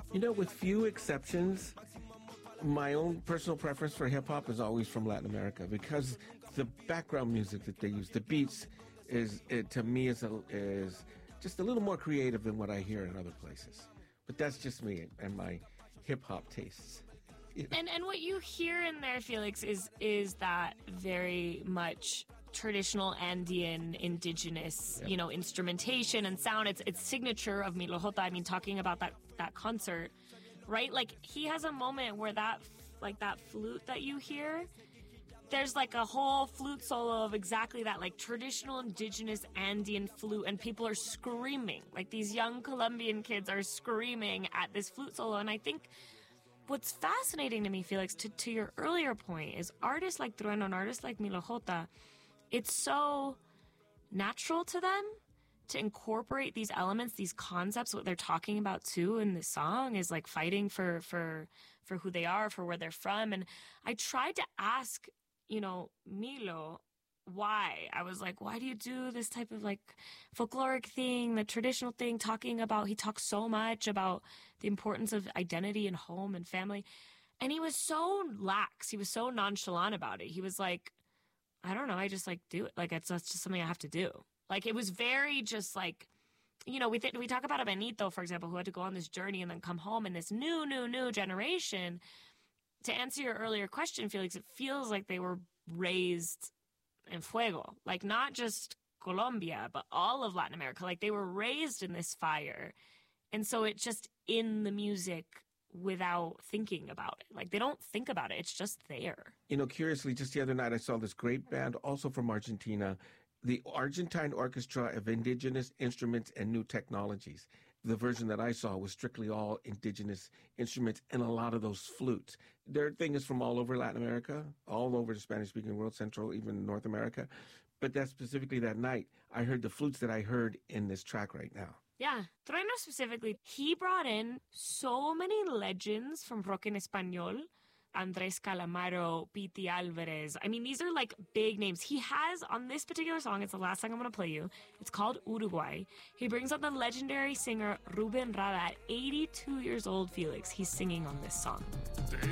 With few exceptions, my own personal preference for hip-hop is always from Latin America because the background music that they use, the beats, to me is just a little more creative than what I hear in other places. But that's just me and my hip-hop tastes. And what you hear in there, Felix, is that very much traditional Andean, indigenous, instrumentation and sound. It's signature of Milo J. I mean, talking about that concert, right? Like, he has a moment where that flute that you hear, there's like a whole flute solo of exactly that, like traditional indigenous Andean flute, and people are screaming. Like, these young Colombian kids are screaming at this flute solo. And I think what's fascinating to me, Felix, to your earlier point, is artists like Trueno and artists like Milo J, it's so natural to them to incorporate these elements, these concepts. What they're talking about too in this song is like fighting for who they are, for where they're from. And I tried to ask, Milo, why? I was like, why do you do this type of like folkloric thing, the traditional thing, he talks so much about the importance of identity and home and family. And he was so lax. He was so nonchalant about it. He was like, I don't know, I just like do it. Like, that's just something I have to do. Like, it was very just like, we talk about a Benito, for example, who had to go on this journey and then come home in this new generation. To answer your earlier question, Felix, it feels like they were raised in fuego. Like, not just Colombia, but all of Latin America. Like, they were raised in this fire. And so it's just in the music without thinking about it. Like, they don't think about it. It's just there. Curiously, just the other night, I saw this great band, also from Argentina, the Argentine Orchestra of Indigenous Instruments and New Technologies. The version that I saw was strictly all indigenous instruments and a lot of those flutes. Their thing is from all over Latin America, all over the Spanish-speaking world, Central, even North America. But that specifically that night, I heard the flutes that I heard in this track right now. Yeah. Trueno specifically, he brought in so many legends from rock en español. Andrés Calamaro, Pity Álvarez. I mean, these are like big names. He has, on this particular song, it's the last song I'm going to play you, it's called Uruguay. He brings up the legendary singer Rubén Rada at 82 years old, Felix. He's singing on this song.